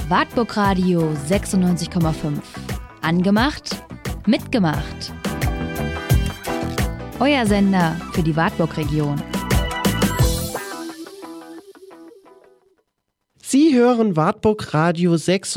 Wartburg Radio 96,5. Angemacht, mitgemacht. Euer Sender für die Wartburg-Region. Sie hören Wartburg Radio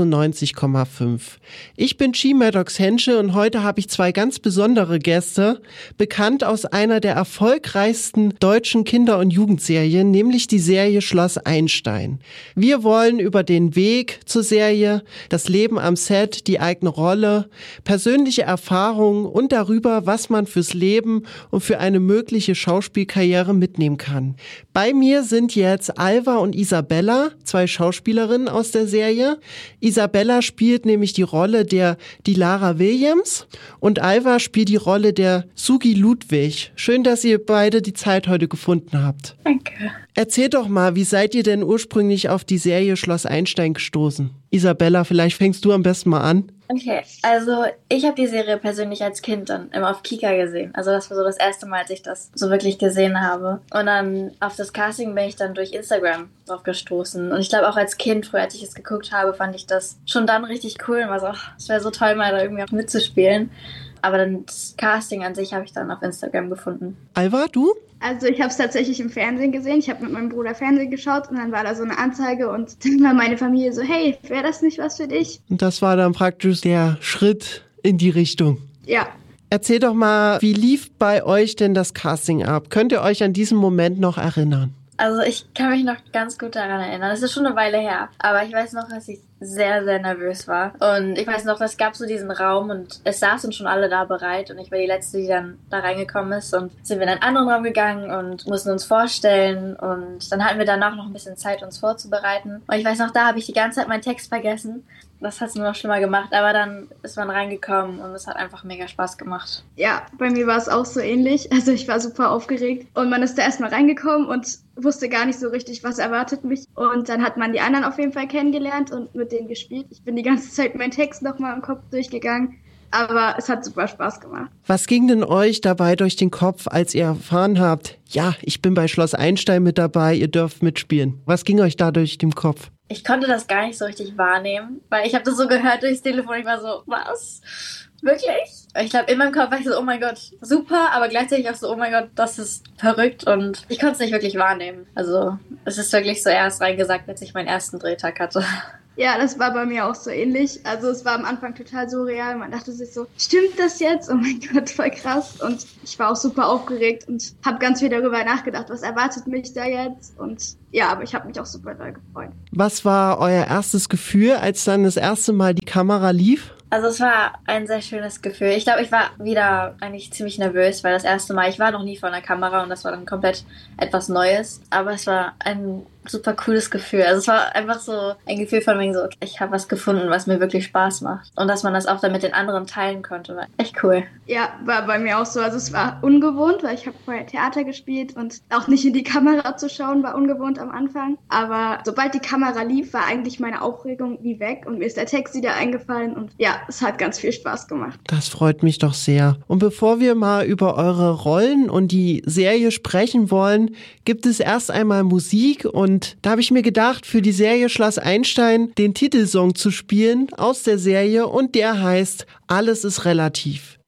96,5. Ich bin Chi Maddox Hensche und heute habe ich zwei ganz besondere Gäste, bekannt aus einer der erfolgreichsten deutschen Kinder- und Jugendserien, nämlich die Serie Schloss Einstein. Wir wollen über den Weg zur Serie, das Leben am Set, die eigene Rolle, persönliche Erfahrungen und darüber, was man fürs Leben und für eine mögliche Schauspielkarriere mitnehmen kann. Bei mir sind jetzt Alva und Isabella, zwei Schauspielerinnen aus der Serie. Isabella spielt nämlich die Rolle der Dilara Williams und Alva spielt die Rolle der Sugi Ludwig. Schön, dass ihr beide die Zeit heute gefunden habt. Danke. Erzählt doch mal, wie seid ihr denn ursprünglich auf die Serie Schloss Einstein gestoßen? Isabella, vielleicht fängst du am besten mal an. Okay, also ich habe die Serie persönlich als Kind dann immer auf Kika gesehen. Also das war so das erste Mal, als ich das so wirklich gesehen habe. Und dann auf das Casting bin ich dann durch Instagram drauf gestoßen. Und ich glaube auch als Kind, früher als ich es geguckt habe, fand ich das schon dann richtig cool. Und war so, es wäre so toll, mal da irgendwie auch mitzuspielen. Aber dann das Casting an sich habe ich dann auf Instagram gefunden. Alva, du? Also ich habe es tatsächlich im Fernsehen gesehen. Ich habe mit meinem Bruder Fernsehen geschaut und dann war da so eine Anzeige und dann war meine Familie so, hey, wäre das nicht was für dich? Und das war dann praktisch der Schritt in die Richtung. Ja. Erzähl doch mal, wie lief bei euch denn das Casting ab? Könnt ihr euch an diesen Moment noch erinnern? Also ich kann mich noch ganz gut daran erinnern. Das ist schon eine Weile her. Aber ich weiß noch, dass ich sehr, sehr nervös war. Und ich weiß noch, es gab so diesen Raum und es saßen schon alle da bereit. Und ich war die Letzte, die dann da reingekommen ist. Und sind wir in einen anderen Raum gegangen und mussten uns vorstellen. Und dann hatten wir danach noch ein bisschen Zeit, uns vorzubereiten. Und ich weiß noch, da habe ich die ganze Zeit meinen Text vergessen. Das hat es nur noch schlimmer gemacht. Aber dann ist man reingekommen und es hat einfach mega Spaß gemacht. Ja, bei mir war es auch so ähnlich. Also ich war super aufgeregt. Und man ist da erstmal reingekommen und wusste gar nicht so richtig, was erwartet mich. Und dann hat man die anderen auf jeden Fall kennengelernt und mit denen gespielt. Ich bin die ganze Zeit meinen Text nochmal im Kopf durchgegangen. Aber es hat super Spaß gemacht. Was ging denn euch dabei durch den Kopf, als ihr erfahren habt, ja, ich bin bei Schloss Einstein mit dabei, ihr dürft mitspielen? Was ging euch da durch den Kopf? Ich konnte das gar nicht so richtig wahrnehmen, weil ich habe das so gehört durchs Telefon. Ich war so, was? Wirklich? Ich glaube, in meinem Kopf war ich so, oh mein Gott, super, aber gleichzeitig auch so, oh mein Gott, das ist verrückt und ich konnte es nicht wirklich wahrnehmen. Also es ist wirklich so erst reingesagt, als ich meinen ersten Drehtag hatte. Ja, das war bei mir auch so ähnlich. Also es war am Anfang total surreal. Man dachte sich so, stimmt das jetzt? Oh mein Gott, voll krass. Und ich war auch super aufgeregt und habe ganz viel darüber nachgedacht, was erwartet mich da jetzt? Und ja, aber ich habe mich auch super doll gefreut. Was war euer erstes Gefühl, als dann das erste Mal die Kamera lief? Also es war ein sehr schönes Gefühl. Ich glaube, ich war wieder eigentlich ziemlich nervös, weil das erste Mal, ich war noch nie vor einer Kamera und das war dann komplett etwas Neues. Aber es war ein super cooles Gefühl. Also es war einfach so ein Gefühl von wegen so, okay, ich habe was gefunden, was mir wirklich Spaß macht. Und dass man das auch dann mit den anderen teilen konnte, war echt cool. Ja, war bei mir auch so. Also es war ungewohnt, weil ich habe vorher Theater gespielt und auch nicht in die Kamera zu schauen war ungewohnt am Anfang. Aber sobald die Kamera lief, war eigentlich meine Aufregung wie weg und mir ist der Text wieder eingefallen und ja, es hat ganz viel Spaß gemacht. Das freut mich doch sehr. Und bevor wir mal über eure Rollen und die Serie sprechen wollen, gibt es erst einmal Musik und da habe ich mir gedacht, für die Serie Schloss Einstein den Titelsong zu spielen aus der Serie und der heißt Alles ist relativ.